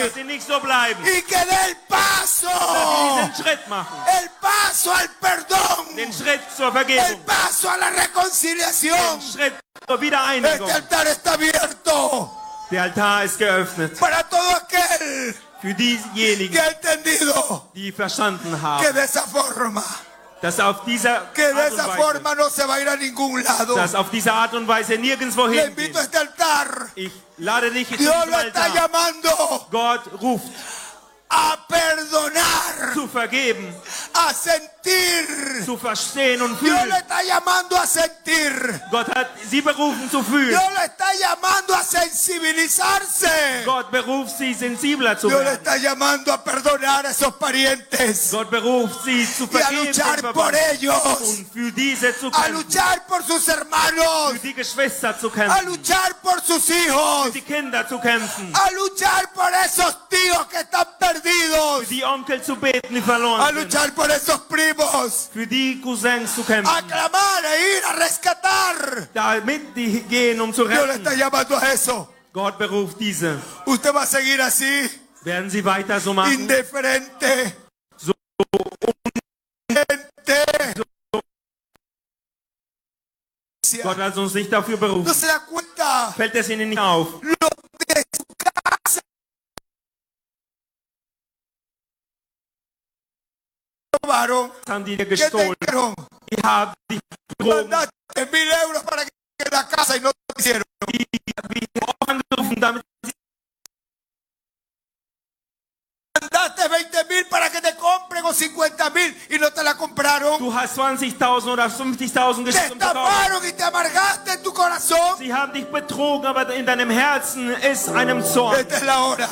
dass sie nicht so bleiben. y que dé el Dass sie paso. diesen Schritt machen. El paso al perdón. Den Schritt zur El Vergebung. paso a la reconciliación. Den Schritt zur Este Wiedereinigung. altar está abierto Der Altar ist geöffnet. para todo aquel Für que diejenigen, ha entendido die verstanden que haben, de esa forma, dass auf diese que de Art und esa Weise, forma no se va a ir a ningún lado. dass auf diese Art und Weise nirgendwo Le hingehen. invito a este altar. Ich lade dich zu Dios diesem lo está Altar. llamando Gott ruft, a perdonar, zu vergeben, a sentir. zu verstehen und Dios fühlen. lo está llamando a sentir. Gott hat sie berufen zu fühlen. Dios lo está llamando a sensibilizarse. Gott beruft sie, sensibler zu Dios le werden. está llamando a perdonar a esos parientes Gott beruft sie zu y a vergeben luchar den por Verwandten ellos, und für diese zu a kämpfen, luchar por sus hermanos, für die Geschwister zu a kämpfen, luchar por sus für hijos, die Kinder zu kämpfen, a luchar por esos tíos que están perdidos, für die Onkel zu beten, die a verloren sind, luchar por esos primos, für die Cousins zu a kämpfen, clamar e ir a rescatar. damit die gehen, um zu Dios le está retten. llamando a eso. Gott beruft diese. Usted va a seguir así, Werden sie weiter so machen? indiferente. So Gott hat uns nicht dafür No berufen. se da cuenta. Fällt es ihnen nicht auf? Robaron. Haben die dir ¿Qué te gestohlen? dijeron? Die haben dich betrogen. Mandaste 1.000 euros para que la casa y no lo hicieron. Die angerufen, damit Mandaste 20.000 para que te compren o 50.000 y no te la compraron. du hast 20.000 oder 50.000 Te geschickt und verkauft. estafaron y te amargaste en tu corazón. Sie haben dich betrogen, aber in deinem Herzen ist einem Zorn. Esta es la hora